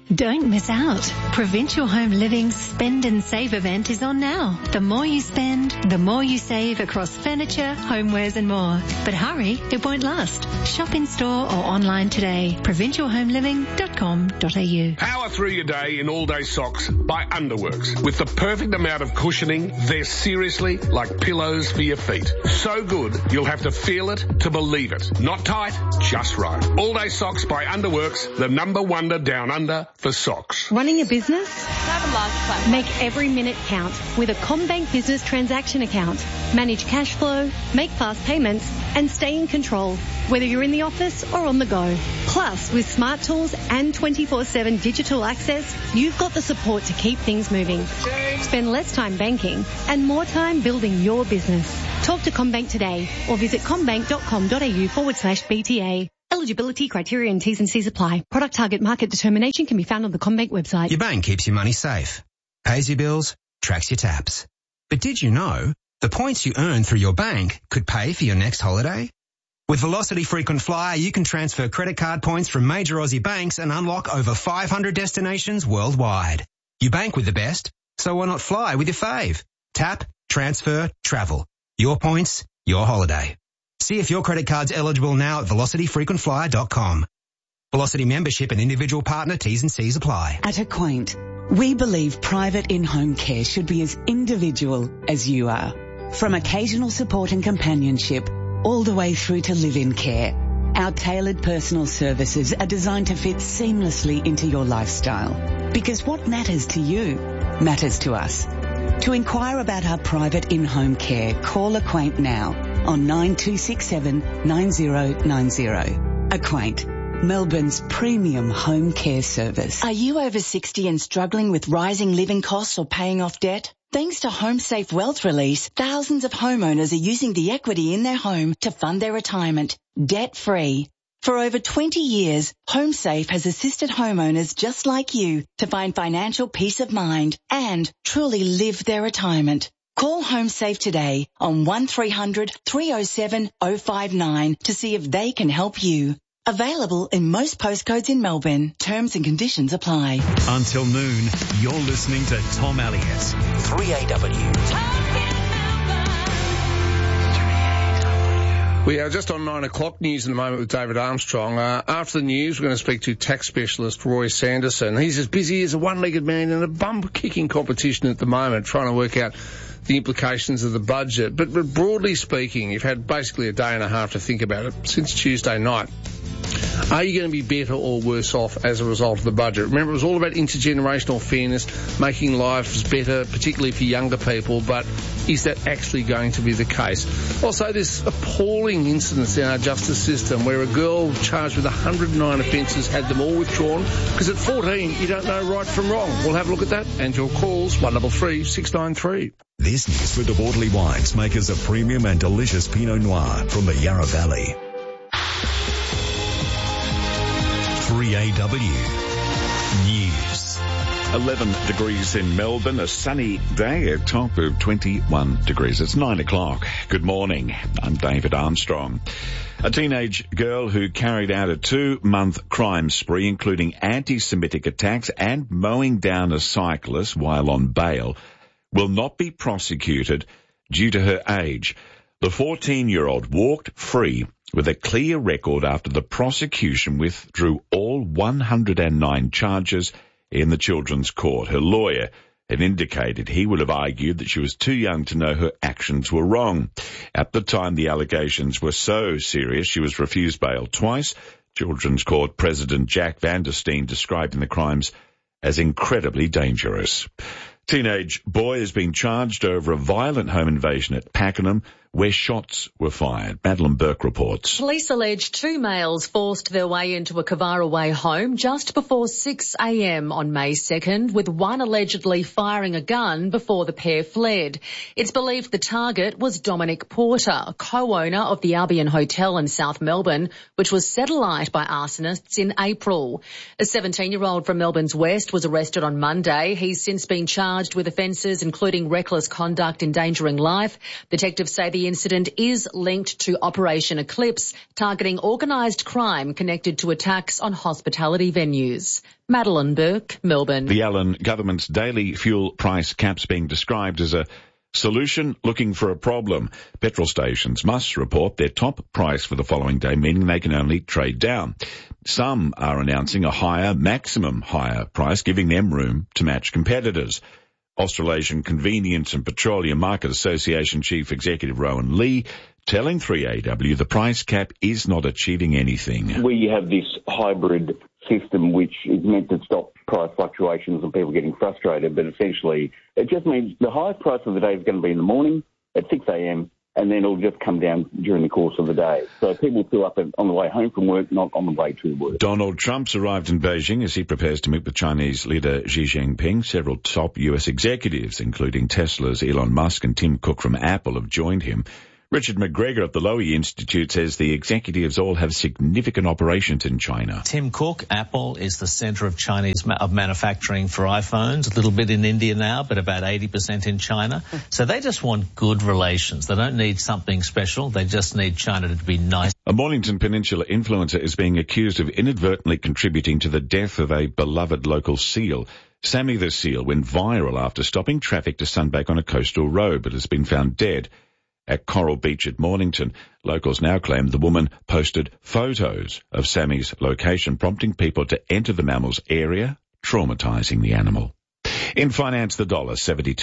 Don't miss out. Provincial Home Living's Spend and Save event is on now. The more you spend, the more you save across furniture, homewares and more. But hurry, it won't last. Shop in store or online today. provincialhomeliving.com.au. Power through your day in all-day socks by Underworks. With the perfect amount of cushioning, they're seriously like pillows for your feet. So good, you'll have to feel it to believe it. Not tight, just right. All-day socks by Underworks, the number wonder down under for socks. Running a business? Make every minute count with a CommBank Business Transaction Account. Manage cash flow, make fast payments, and stay in control, whether you're in the office or on the go. Plus, with smart tools and 24/7 digital access, you've got the support to keep things moving. Spend less time banking and more time building your business. Talk to CommBank today or visit commbank.com.au/BTA. Eligibility, criteria and T's and C's apply. Product target market determination can be found on the CommBank website. Your bank keeps your money safe, pays your bills, tracks your taps. But did you know the points you earn through your bank could pay for your next holiday? With Velocity Frequent Flyer, you can transfer credit card points from major Aussie banks and unlock over 500 destinations worldwide. You bank with the best, so why not fly with your fave? Tap, transfer, travel. Your points, your holiday. See if your credit card's eligible now at velocityfrequentflyer.com. Velocity membership and individual partner T's and C's apply. At Acquaint, we believe private in-home care should be as individual as you are. From occasional support and companionship, all the way through to live-in care. Our tailored personal services are designed to fit seamlessly into your lifestyle. Because what matters to you matters to us. To inquire about our private in-home care, call Acquaint now on 9267 9090. Acquaint, Melbourne's premium home care service. Are you over 60 and struggling with rising living costs or paying off debt? Thanks to HomeSafe Wealth Release, thousands of homeowners are using the equity in their home to fund their retirement, debt-free. For over 20 years, HomeSafe has assisted homeowners just like you to find financial peace of mind and truly live their retirement. Call HomeSafe today on 1300 307 059 to see if they can help you. Available in most postcodes in Melbourne. Terms and conditions apply. Until noon, you're listening to Tom Elliott, 3AW. We are just on 9 o'clock news in a moment with David Armstrong. After the news, we're going to speak to tax specialist Roy Sanderson. He's as busy as a one-legged man in a bum-kicking competition at the moment, trying to work out the implications of the budget. But broadly speaking, you've had basically a day and a half to think about it since Tuesday night. Are you going to be better or worse off as a result of the budget? Remember, it was all about intergenerational fairness, making lives better, particularly for younger people, but is that actually going to be the case? Also, this appalling incidents in our justice system where a girl charged with 109 offences had them all withdrawn because at 14 you don't know right from wrong. We'll have a look at that and your calls, 1336 693. This news with the Audley Wines, makers of premium and delicious Pinot Noir from the Yarra Valley. 3AW News. 11 degrees in Melbourne, a sunny day, a top of 21 degrees. It's 9 o'clock. Good morning. I'm David Armstrong. A teenage girl who carried out a 2-month crime spree, including anti-Semitic attacks and mowing down a cyclist while on bail, will not be prosecuted due to her age. The 14-year-old walked free with a clear record after the prosecution withdrew all 109 charges in the Children's Court. Her lawyer had indicated he would have argued that she was too young to know her actions were wrong. At the time, the allegations were so serious, she was refused bail twice. Children's Court President Jack Vandersteen describing the crimes as incredibly dangerous. Teenage boy has been charged over a violent home invasion at Pakenham where shots were fired. Madeline Burke reports. Police allege 2 males forced their way into a Kavara Way home just before 6 a.m. on May 2nd, with one allegedly firing a gun before the pair fled. It's believed the target was Dominic Porter, co-owner of the Albion Hotel in South Melbourne, which was set alight by arsonists in April. A 17-year-old from Melbourne's West was arrested on Monday. He's since been charged with offences including reckless conduct, endangering life. Detectives say the The incident is linked to Operation Eclipse, targeting organised crime connected to attacks on hospitality venues. Madeline Burke, Melbourne. The Allen government's daily fuel price cap's being described as a solution looking for a problem. Petrol stations must report their top price for the following day, meaning they can only trade down. Some are announcing a maximum higher price, giving them room to match competitors. Australasian Convenience and Petroleum Market Association Chief Executive Rowan Lee telling 3AW the price cap is not achieving anything. We have this hybrid system which is meant to stop price fluctuations and people getting frustrated, but essentially it just means the highest price of the day is going to be in the morning at 6 a.m. and then it'll just come down during the course of the day. So people fill up on the way home from work, not on the way to work. Donald Trump's arrived in Beijing as he prepares to meet with Chinese leader Xi Jinping. Several top US executives, including Tesla's Elon Musk and Tim Cook from Apple, have joined him. Richard McGregor of the Lowy Institute says the executives all have significant operations in China. Tim Cook, Apple, is the centre of Chinese manufacturing for iPhones, a little bit in India now, but about 80% in China. So they just want good relations. They don't need something special. They just need China to be nice. A Mornington Peninsula influencer is being accused of inadvertently contributing to the death of a beloved local seal. Sammy the seal went viral after stopping traffic to sunbake on a coastal road, but has been found dead at Coral Beach at Mornington. Locals now claim the woman posted photos of Sammy's location, prompting people to enter the mammal's area, traumatising the animal. In finance, the dollar,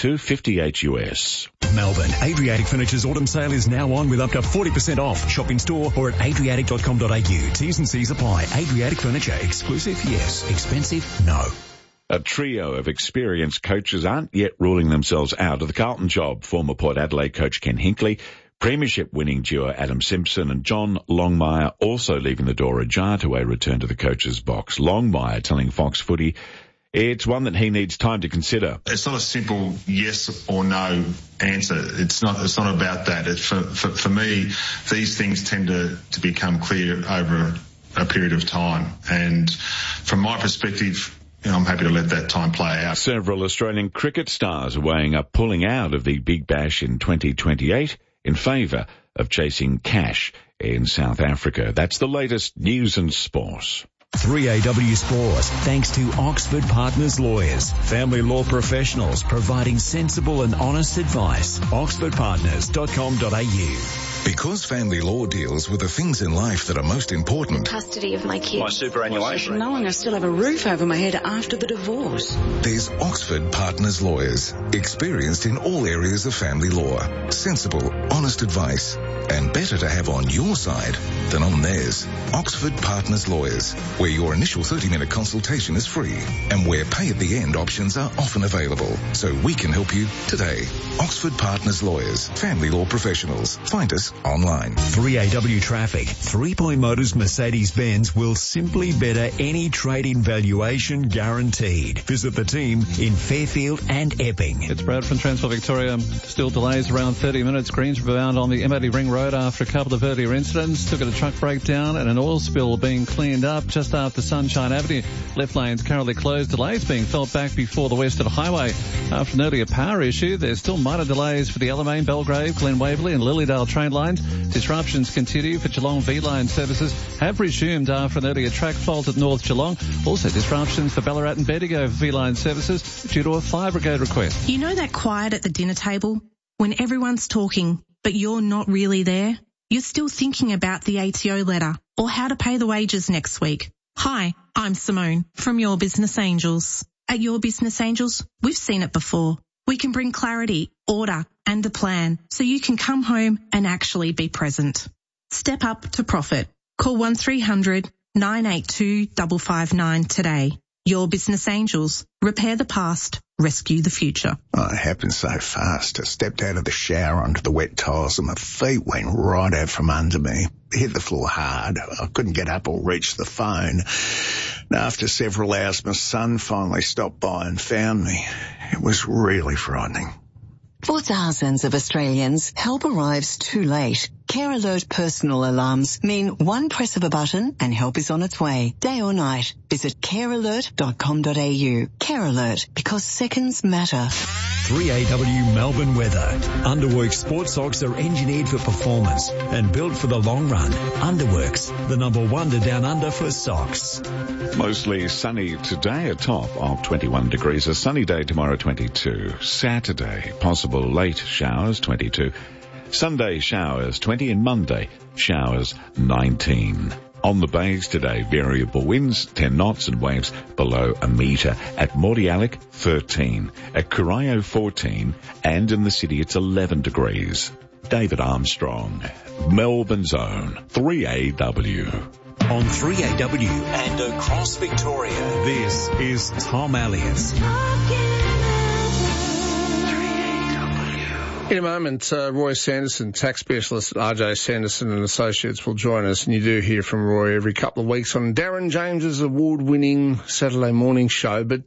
72.58 US. Melbourne, Adriatic Furniture's autumn sale is now on with up to 40% off. Shop in store or at adriatic.com.au. T's and C's apply. Adriatic Furniture. Exclusive, yes. Expensive, no. A trio of experienced coaches aren't yet ruling themselves out of the Carlton job. Former Port Adelaide coach Ken Hinkley, premiership-winning duo Adam Simpson and John Longmire also leaving the door ajar to a return to the coach's box. Longmire telling Fox Footy it's one that he needs time to consider. It's not a simple yes or no answer. It's not about that. For me, these things tend to become clear over a period of time. And from my perspective, I'm happy to let that time play out. Several Australian cricket stars are weighing up pulling out of the Big Bash in 2028 in favour of chasing cash in South Africa. That's the latest news and sport. 3AW Sports, thanks to Oxford Partners Lawyers, family law professionals providing sensible and honest advice. oxfordpartners.com.au. Because family law deals with the things in life that are most important. Custody of my kids. My superannuation. Knowing I still have a roof over my head after the divorce. There's Oxford Partners Lawyers, experienced in all areas of family law. Sensible, honest advice, and better to have on your side than on theirs. Oxford Partners Lawyers, where your initial 30-minute consultation is free and where pay at the end options are often available. So we can help you today. Oxford Partners Lawyers, family law professionals. Find us online. 3AW Traffic. 3 Point Motors Mercedes-Benz will simply better any trade-in valuation guaranteed. Visit the team in Fairfield and Epping. It's Brad from Transport Victoria. Still delays around 30 minutes. Greens bound on the M80 Ring Road after a couple of earlier incidents. Still got a truck breakdown and an oil spill being cleaned up just after Sunshine Avenue. Left lane's currently closed. Delays being felt back before the Western Highway. After an earlier power issue, there's still minor delays for the Alamein, Belgrave, Glen Waverley and Lilydale train lines. Disruptions continue for Geelong V-Line services have resumed after an earlier track fault at North Geelong. Also disruptions for Ballarat and Bendigo V-Line services due to a fire brigade request. You know that quiet at the dinner table when everyone's talking but you're not really there? You're still thinking about the ATO letter or how to pay the wages next week. Hi, I'm Simone from Your Business Angels. At Your Business Angels, we've seen it before. We can bring clarity, order and a plan so you can come home and actually be present. Step up to profit. Call 1300 982 559 today. Your Business Angels. Repair the past. Rescue the future. Oh, it happened so fast. I stepped out of the shower onto the wet tiles and my feet went right out from under me. Hit the floor hard. I couldn't get up or reach the phone. And after several hours, my son finally stopped by and found me. It was really frightening. For thousands of Australians, help arrives too late. Care Alert personal alarms mean one press of a button and help is on its way, day or night. Visit carealert.com.au. Care Alert, because seconds matter. 3AW Melbourne weather. Underworks sports socks are engineered for performance and built for the long run. Underworks, the number one to down under for socks. Mostly sunny today, a top of 21 degrees. A sunny day tomorrow, 22. Saturday, possible late showers, 22. Sunday, showers, 20. And Monday, showers, 19. On the bays today, variable winds, 10 knots and waves below a metre. At Mordialloc, 13. At Corio, 14. And in the city, it's 11 degrees. David Armstrong, Melbourne's own 3AW. On 3AW and across Victoria, this is Tom Elliott. In a moment, Roy Sanderson, tax specialist at RJ Sanderson and Associates, will join us, and you do hear from Roy every couple of weeks on Darren James's award-winning Saturday morning show. But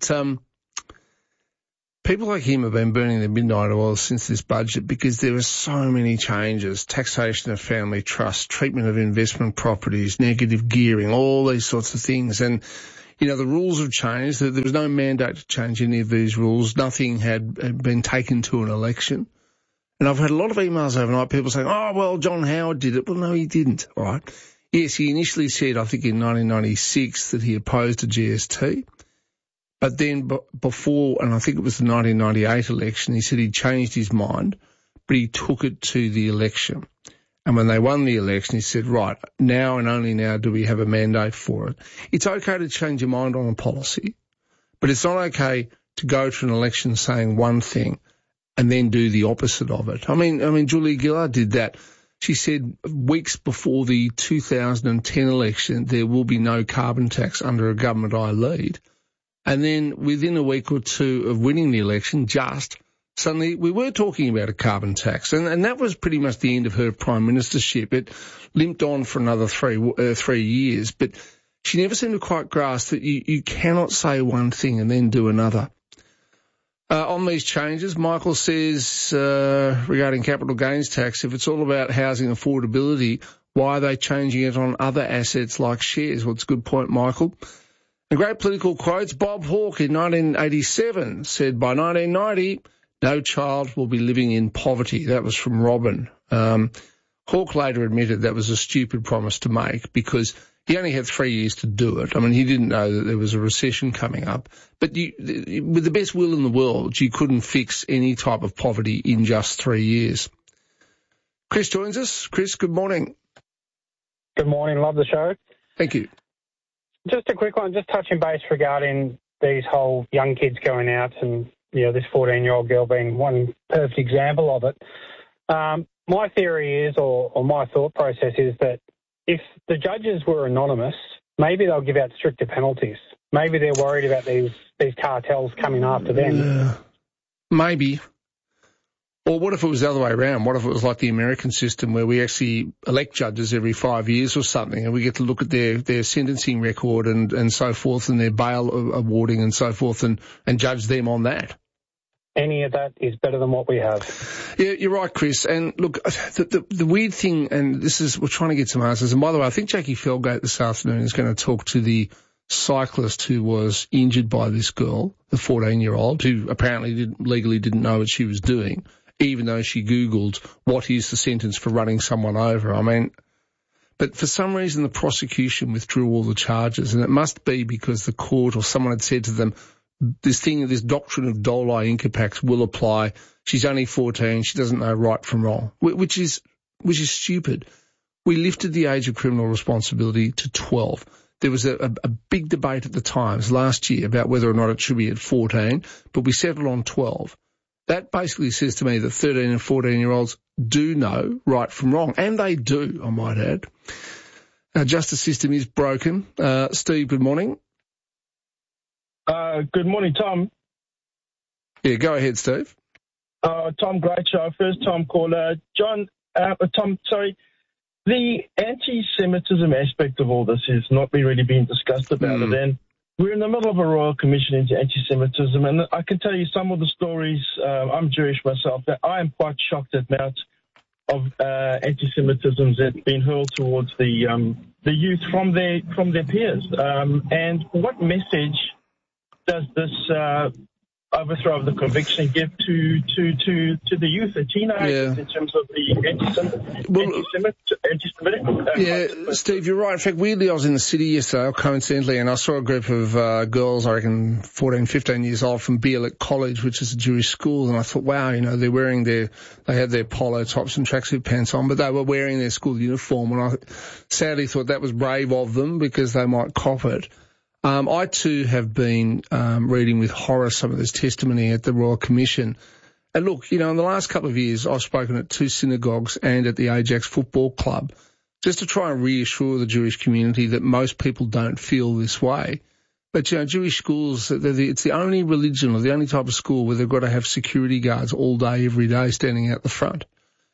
people like him have been burning the midnight oil since this budget because there are so many changes: taxation of family trusts, treatment of investment properties, negative gearing, all these sorts of things. And you know, the rules have changed. There was no mandate to change any of these rules. Nothing had been taken to an election. And I've had a lot of emails overnight, people saying, oh, well, John Howard did it. Well, no, he didn't, all right? Yes, he initially said, I think in 1996, that he opposed a GST. But then before, and I think it was the 1998 election, he said he changed his mind, but he took it to the election. And when they won the election, he said, right, now and only now do we have a mandate for it. It's okay to change your mind on a policy, but it's not okay to go to an election saying one thing and then do the opposite of it. I mean, Julia Gillard did that. She said weeks before the 2010 election, there will be no carbon tax under a government I lead. And then within a week or two of winning the election, suddenly we were talking about a carbon tax. And that was pretty much the end of her prime ministership. It limped on for another 3 years, but she never seemed to quite grasp that you cannot say one thing and then do another. On these changes, Michael says, regarding capital gains tax, if it's all about housing affordability, why are they changing it on other assets like shares? Well, it's a good point, Michael. And great political quotes. Bob Hawke in 1987 said, by 1990, no child will be living in poverty. That was from Robin. Hawke later admitted that was a stupid promise to make because he only had 3 years to do it. I mean, he didn't know that there was a recession coming up. But with the best will in the world, you couldn't fix any type of poverty in just 3 years. Chris joins us. Chris, good morning. Good morning. Love the show. Thank you. Just a quick one, just touching base regarding these whole young kids going out and, you know, this 14-year-old girl being one perfect example of it. My theory is, or my thought process is that if the judges were anonymous, maybe they'll give out stricter penalties. Maybe they're worried about these cartels coming after them. Maybe. Or what if it was the other way around? What if it was like the American system where we actually elect judges every 5 years or something and we get to look at their sentencing record and so forth and their bail awarding and so forth and judge them on that? Any of that is better than what we have. Yeah, you're right, Chris. And look, the weird thing, and we're trying to get some answers. And by the way, I think Jackie Felgate this afternoon is going to talk to the cyclist who was injured by this girl, the 14-year-old, who apparently legally didn't know what she was doing, even though she Googled what is the sentence for running someone over. I mean, but for some reason the prosecution withdrew all the charges, and it must be because the court or someone had said to them, this doctrine of Doli Incapax will apply. She's only 14. She doesn't know right from wrong, which is stupid. We lifted the age of criminal responsibility to 12. There was a big debate at the Times last year about whether or not it should be at 14, but we settled on 12. That basically says to me that 13 and 14-year-olds do know right from wrong, and they do, I might add. Our justice system is broken. Steve, good morning. Good morning, Tom. Yeah, go ahead, Steve. Tom, great show. First time caller. Tom, sorry. The anti-Semitism aspect of all this is not really being discussed about it. And we're in the middle of a Royal Commission into anti-Semitism. And I can tell you some of the stories, I'm Jewish myself, that I am quite shocked at of anti-Semitism that's been hurled towards the youth from their peers. And what message does this overthrow of the conviction give to the youth, the teenagers, in terms of the anti-Semitic? Steve, you're right. In fact, weirdly, I was in the city yesterday, coincidentally, and I saw a group of girls, I reckon 14, 15 years old, from Bialik College, which is a Jewish school, and I thought, wow, they're wearing they had their polo tops and tracksuit pants on, but they were wearing their school uniform, and I sadly thought that was brave of them because they might cop it. I too have been reading with horror some of this testimony at the Royal Commission. And look, in the last couple of years, I've spoken at 2 synagogues and at the Ajax Football Club just to try and reassure the Jewish community that most people don't feel this way. But, Jewish schools, it's the only religion or the only type of school where they've got to have security guards all day, every day, standing out the front.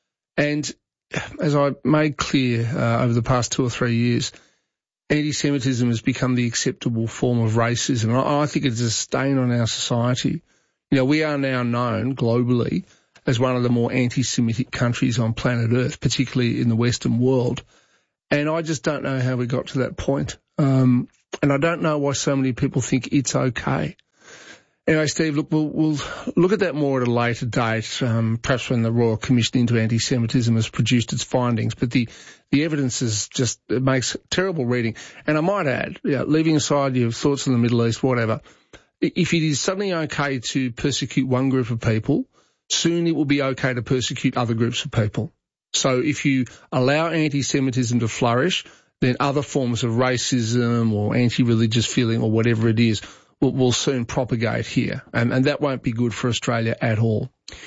And as I made clear over the past 2 or 3 years, anti-Semitism has become the acceptable form of racism. I think it's a stain on our society. We are now known globally as one of the more anti-Semitic countries on planet Earth, particularly in the Western world. And I just don't know how we got to that point. And I don't know why so many people think it's okay. Anyway, Steve, look, we'll look at that more at a later date, perhaps when the Royal Commission into Anti-Semitism has produced its findings. But the evidence is it makes terrible reading. And I might add, leaving aside your thoughts on the Middle East, whatever, if it is suddenly okay to persecute one group of people, soon it will be okay to persecute other groups of people. So if you allow anti-Semitism to flourish, then other forms of racism or anti-religious feeling or whatever it is will soon propagate here, and that won't be good for Australia at all.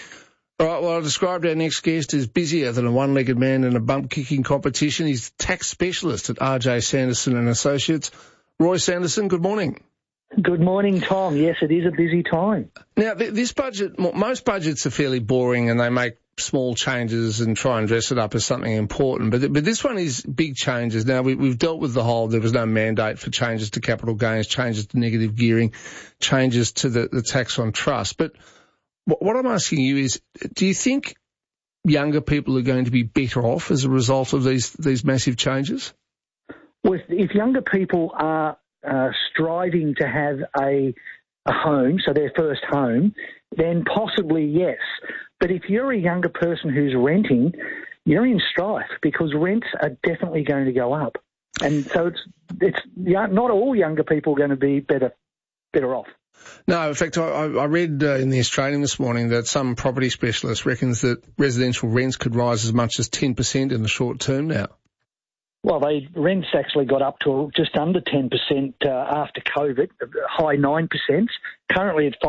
All right, well, I described our next guest as busier than a one-legged man in a bump-kicking competition. He's a tax specialist at R.J. Sanderson and Associates. Roy Sanderson, good morning. Good morning, Tom. Yes, it is a busy time. Now, this budget, most budgets are fairly boring and they make small changes and try and dress it up as something important. But this one is big changes. Now, we've dealt with the whole, there was no mandate for changes to capital gains, changes to negative gearing, changes to the tax on trust. But what I'm asking you is, do you think younger people are going to be better off as a result of these massive changes? Well, if younger people are striving to have a home, so their first home, then possibly yes. But if you're a younger person who's renting, you're in strife because rents are definitely going to go up. And so it's not all younger people are going to be better off. No, in fact, I read in The Australian this morning that some property specialist reckons that residential rents could rise as much as 10% in the short term now. Well, rents actually got up to just under 10% after COVID, high 9%, currently at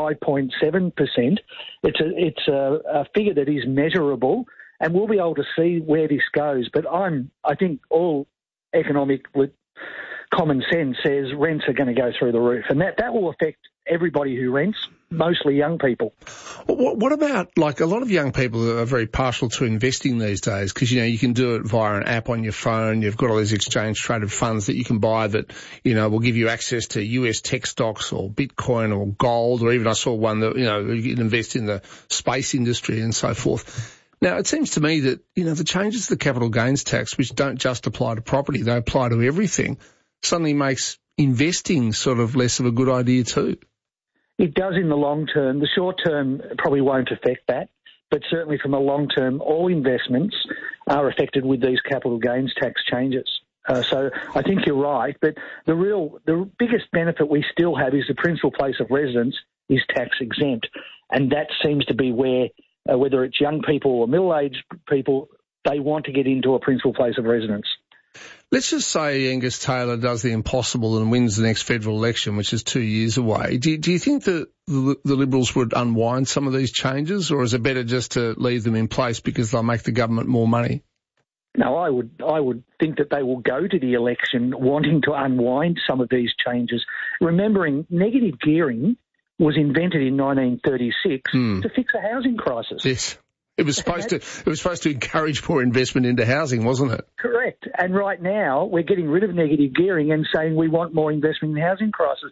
5.7%. It's a figure that is measurable, and we'll be able to see where this goes. But I think all economic common sense says rents are going to go through the roof, and that will affect everybody who rents, mostly young people. What about, like, a lot of young people are very partial to investing these days because, you can do it via an app on your phone. You've got all these exchange-traded funds that you can buy that, will give you access to US tech stocks or Bitcoin or gold, or even I saw one that, you can invest in the space industry and so forth. Now, it seems to me that, the changes to the capital gains tax, which don't just apply to property, they apply to everything, suddenly makes investing sort of less of a good idea too. It does in the long term. The short term probably won't affect that, but certainly from the long term, all investments are affected with these capital gains tax changes. So I think you're right, but the biggest benefit we still have is the principal place of residence is tax exempt, and that seems to be where, whether it's young people or middle-aged people, they want to get into a principal place of residence. Let's just say Angus Taylor does the impossible and wins the next federal election, which is 2 years away. Do you think that the Liberals would unwind some of these changes, or is it better just to leave them in place because they'll make the government more money? No, I would think that they will go to the election wanting to unwind some of these changes. Remembering negative gearing was invented in 1936 to fix a housing crisis. Yes. It was supposed to encourage more investment into housing, wasn't it? Correct. And right now we're getting rid of negative gearing and saying we want more investment in housing crisis.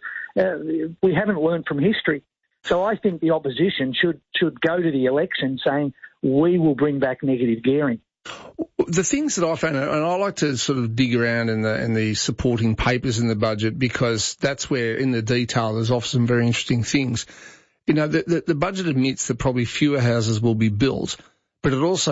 We haven't learned from history. So I think the opposition should go to the election saying we will bring back negative gearing. The things that I found, and I like to sort of dig around in the supporting papers in the budget, because that's where in the detail there's often some very interesting things. You know, the budget admits that probably fewer houses will be built, but it also